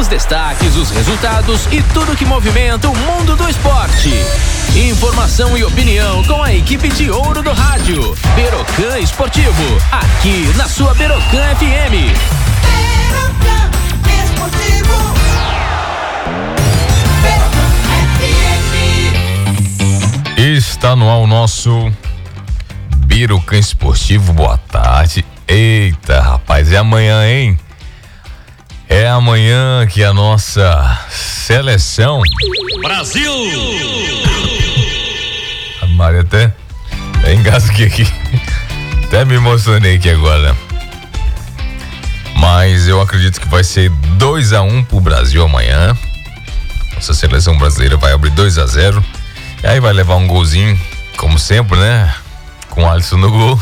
Os destaques, os resultados e tudo que movimenta o mundo do esporte. Informação e opinião com a equipe de ouro do rádio. Berocan Esportivo, aqui na sua Berocan FM. Berocan Esportivo. Berocan FM. Está no ar o nosso Berocan Esportivo. Boa tarde. Eita, rapaz, é amanhã, hein? É amanhã que a nossa seleção Brasil! A Maria até engasguei aqui. Até me emocionei aqui agora. Mas eu acredito que vai ser 2-1 pro Brasil amanhã. Nossa seleção brasileira vai abrir 2-0. E aí vai levar um golzinho, como sempre, né? Com o Alisson no gol.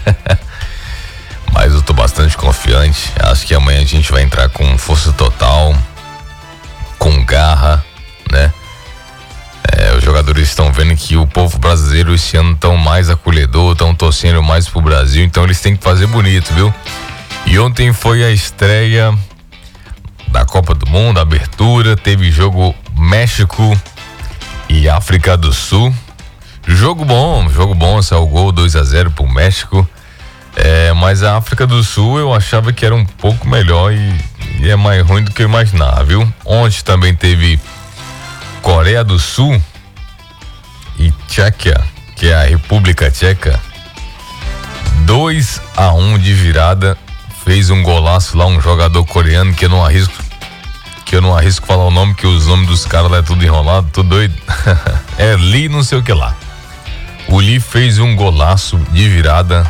Mas eu tô bastante confiante. Acho que amanhã a gente vai entrar com força total, com garra, né? Os jogadores estão vendo que o povo brasileiro esse ano tão mais acolhedor, estão torcendo mais pro Brasil, então eles têm que fazer bonito, viu? E ontem foi a estreia da Copa do Mundo, a abertura, teve jogo México e África do Sul. Jogo bom, saiu o gol 2-0 pro México. Mas a África do Sul eu achava que era um pouco melhor e é mais ruim do que eu imaginava, viu? Ontem também teve Coreia do Sul e Tchequia, que é a República Tcheca. 2-1 de virada. Fez um golaço lá um jogador coreano que eu não arrisco falar o nome, que os nomes dos caras lá é tudo enrolado, tudo doido. É Lee não sei o que lá. O Lee fez um golaço de virada.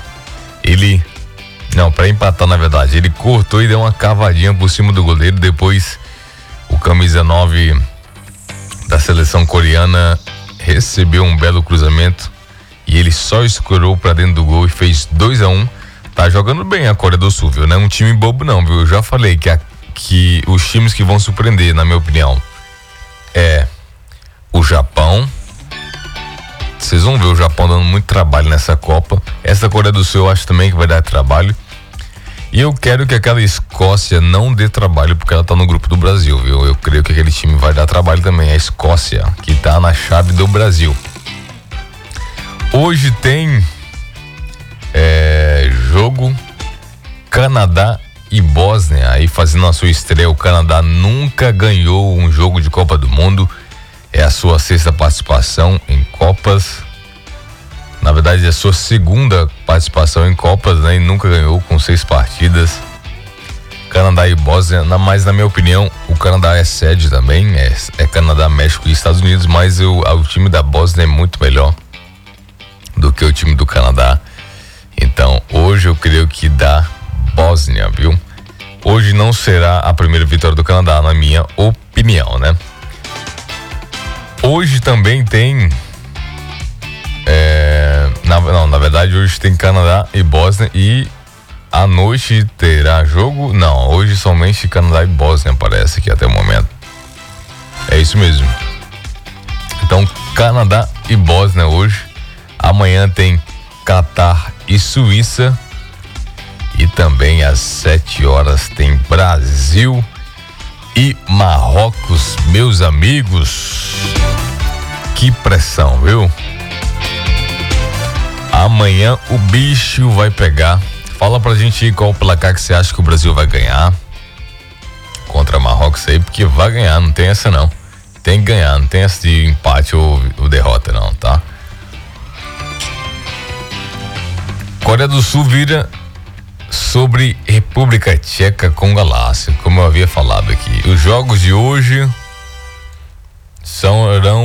Pra empatar, na verdade, ele cortou e deu uma cavadinha por cima do goleiro. Depois o camisa 9 da seleção coreana recebeu um belo cruzamento e ele só escorou pra dentro do gol e fez 2-1. Tá jogando bem a Coreia do Sul, viu? Não é um time bobo não, viu? Eu já falei que os times que vão surpreender, na minha opinião, é o Japão. Vocês vão ver o Japão dando muito trabalho nessa Copa. Essa Coreia do Sul eu acho também que vai dar trabalho. E eu quero que aquela Escócia não dê trabalho, porque ela tá no grupo do Brasil, viu? Eu creio que aquele time vai dar trabalho também, a Escócia, que tá na chave do Brasil. Hoje tem jogo Canadá e Bósnia, aí fazendo a sua estreia. O Canadá nunca ganhou um jogo de Copa do Mundo. É a sua sexta participação em Copas. Na verdade, é a sua segunda participação em Copas, né? E nunca ganhou, com 6 partidas. Canadá e Bósnia, mas na minha opinião, o Canadá é sede também. É Canadá, México e Estados Unidos, mas o time da Bósnia é muito melhor do que o time do Canadá. Então, hoje eu creio que dá Bósnia, viu? Hoje não será a primeira vitória do Canadá, na minha opinião, né? Hoje também tem na verdade hoje tem Canadá e Bósnia, e à noite terá jogo. Não, hoje somente Canadá e Bósnia, parece que até o momento. É isso mesmo. Então, Canadá e Bósnia hoje. Amanhã tem Catar e Suíça. E também às 7 horas tem Brasil e Marrocos, meus amigos. Que pressão, viu? Amanhã o bicho vai pegar. Fala pra gente qual o placar que você acha que o Brasil vai ganhar contra Marrocos aí, porque vai ganhar, não tem essa não. Tem que ganhar, não tem essa de empate ou derrota não, tá? Coreia do Sul vira sobre República Tcheca com Galácia, como eu havia falado aqui. Os jogos de hoje serão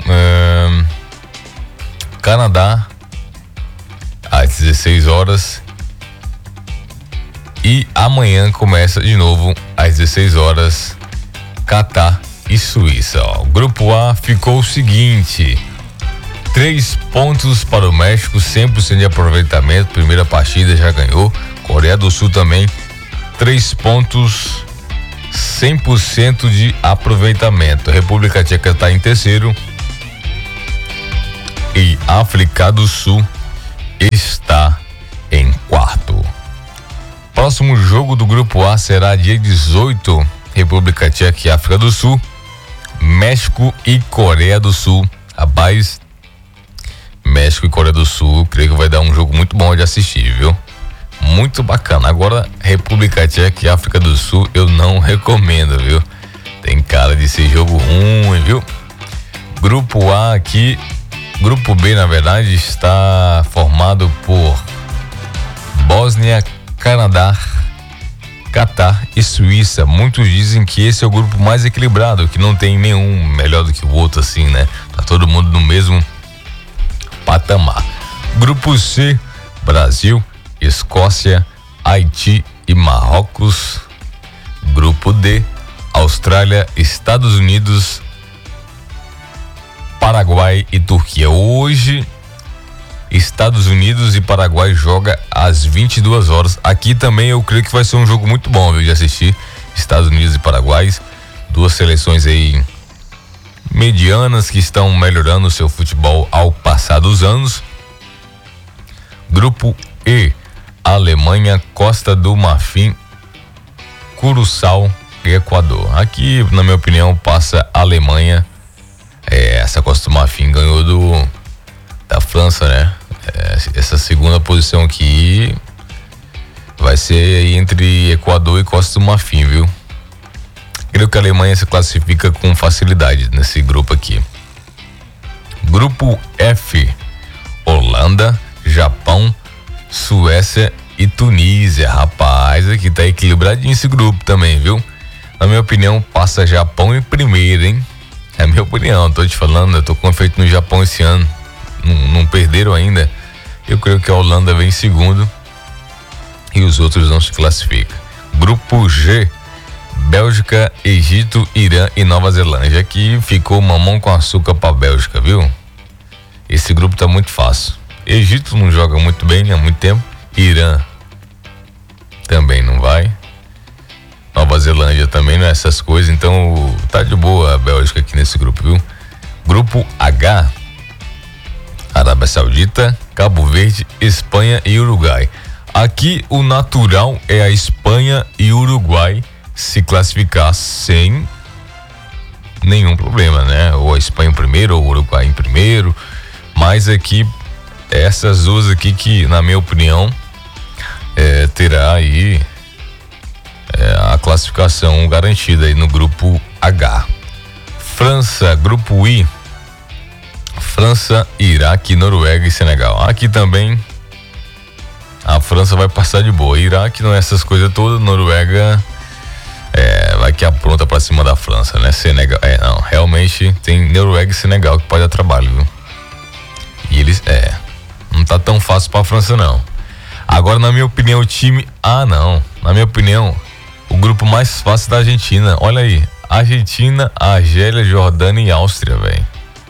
Canadá às 16 horas e amanhã começa de novo às 16 horas Catar e Suíça. O grupo A ficou o seguinte: 3 pontos para o México, 100% de aproveitamento, primeira partida já ganhou. Coreia do Sul também, 3 pontos, 100% de aproveitamento. República Tcheca está em terceiro e África do Sul está em quarto. Próximo jogo do grupo A será dia 18, República Tcheca e África do Sul, México e Coreia do Sul. Rapaz, México e Coreia do Sul, creio que vai dar um jogo muito bom de assistir, viu? Muito bacana. Agora, República Tcheca e África do Sul, eu não recomendo, viu? Tem cara de ser jogo ruim, viu? Grupo A aqui, Grupo B, na verdade, está formado por Bósnia, Canadá, Catar e Suíça. Muitos dizem que esse é o grupo mais equilibrado, que não tem nenhum melhor do que o outro, assim, né? Tá todo mundo no mesmo patamar. Grupo C, Brasil, Escócia, Haiti e Marrocos. Grupo D, Austrália, Estados Unidos, Paraguai e Turquia. Hoje, Estados Unidos e Paraguai joga às 22 horas. Aqui também eu creio que vai ser um jogo muito bom, viu, de assistir. Estados Unidos e Paraguai, duas seleções aí medianas que estão melhorando o seu futebol ao passar dos anos. Grupo E, Alemanha, Costa do Marfim, Curaçao e Equador. Aqui, na minha opinião, passa a Alemanha. Essa Costa do Marfim ganhou da França, né? Essa segunda posição aqui vai ser entre Equador e Costa do Marfim, viu? Creio que a Alemanha se classifica com facilidade nesse grupo aqui. Grupo F, Holanda, Japão, Suécia e Tunísia. Rapaz, aqui tá equilibradinho esse grupo também, viu? Na minha opinião, passa Japão em primeiro, hein? É a minha opinião, tô te falando, eu tô confiante no Japão esse ano. Não perderam ainda. Eu creio que a Holanda vem em segundo e os outros não se classificam. Grupo G, Bélgica, Egito, Irã e Nova Zelândia. Aqui ficou mamão com açúcar pra Bélgica, viu? Esse grupo tá muito fácil. Egito não joga muito bem há muito tempo. Irã também não vai. Nova Zelândia também não é essas coisas. Então tá de boa a Bélgica aqui nesse grupo, viu? Grupo H, Arábia Saudita, Cabo Verde, Espanha e Uruguai. Aqui o natural é a Espanha e o Uruguai se classificar sem nenhum problema, né? Ou a Espanha em primeiro ou o Uruguai em primeiro. Mas aqui, essas duas aqui que, na minha opinião, terá aí a classificação garantida aí no grupo H. França, grupo I, França, Iraque, Noruega e Senegal. Aqui também a França vai passar de boa. Iraque não é essas coisas todas. Noruega vai que apronta pra cima da França, né? Senegal, não, realmente tem Noruega e Senegal que pode dar trabalho, viu? E eles, não tá tão fácil pra França, não. Agora, na minha opinião, o time, não, na minha opinião, o grupo mais fácil da Argentina. Olha aí, Argentina, Argélia, Jordânia e Áustria, velho.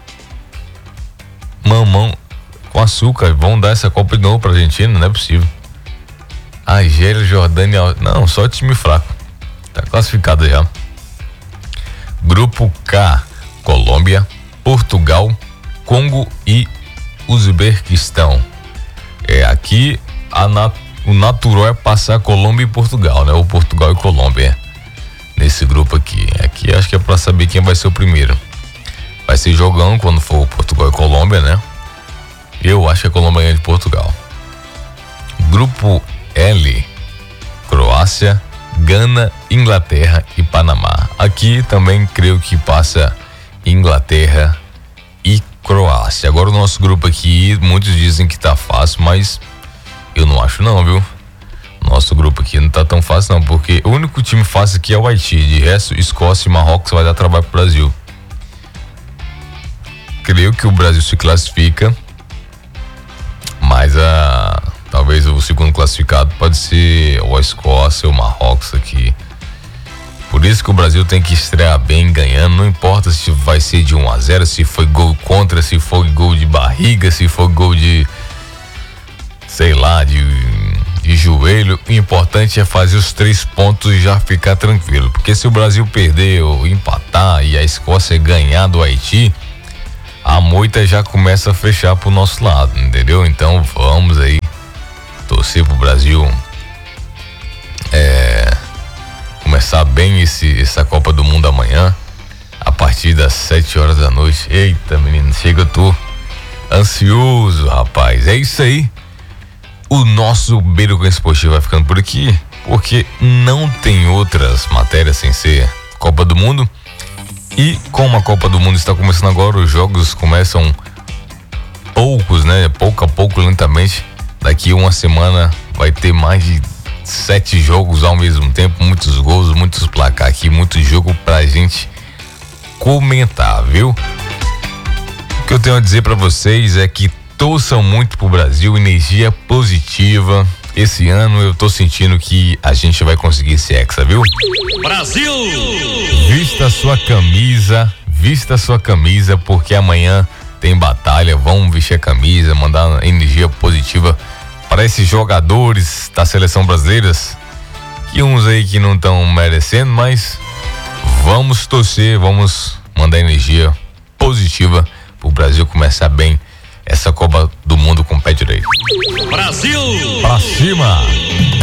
Mamão com açúcar, vão dar essa Copa de novo pra Argentina, não é possível. Argélia, Jordânia, não, só time fraco. Tá classificado já. Grupo K, Colômbia, Portugal, Congo e Uzbequistão. Aqui o natural é passar Colômbia e Portugal, né? Ou Portugal e Colômbia. Nesse grupo aqui. Aqui acho que é pra saber quem vai ser o primeiro. Vai ser jogão quando for Portugal e Colômbia, né? Eu acho que a Colômbia ganha de Portugal. Grupo L, Croácia, Gana, Inglaterra e Panamá. Aqui também creio que passa Inglaterra e Croácia. Agora o nosso grupo aqui, muitos dizem que tá fácil, mas eu não acho não, viu? Nosso grupo aqui não tá tão fácil não, porque o único time fácil aqui é o Haiti. De resto, Escócia e Marrocos vai dar trabalho pro Brasil. Creio que o Brasil se classifica, mas talvez o segundo classificado pode ser ou a Escócia ou o Marrocos aqui. Por isso que o Brasil tem que estrear bem, ganhando. Não importa se vai ser de 1-0, se foi gol contra, se foi gol de barriga, se foi gol de, sei lá, de joelho. O importante é fazer os 3 pontos e já ficar tranquilo. Porque se o Brasil perder ou empatar e a Escócia ganhar do Haiti, a moita já começa a fechar pro nosso lado, entendeu? Então vamos aí torcer pro Brasil começar começar bem essa Copa do Mundo amanhã, a partir das 7 horas da noite. Eita, menino, chega, eu tô ansioso, rapaz. É isso aí. O nosso Beirocã Esportivo vai ficando por aqui, porque não tem outras matérias sem ser Copa do Mundo. E como a Copa do Mundo está começando agora, os jogos começam poucos, né? Pouco a pouco, lentamente. Daqui uma semana vai ter mais de 7 jogos ao mesmo tempo, muitos gols, muitos placar aqui, muito jogo pra gente comentar, viu? O que eu tenho a dizer pra vocês é que torçam muito pro Brasil, energia positiva. Esse ano eu tô sentindo que a gente vai conseguir esse hexa, viu? Brasil! Vista sua camisa, porque amanhã tem batalha. Vamos vestir a camisa, mandar energia positiva para esses jogadores da seleção brasileira, que uns aí que não estão merecendo, mas vamos torcer, vamos mandar energia positiva pro Brasil começar bem essa Copa do Mundo com o pé direito. Brasil! Pra cima!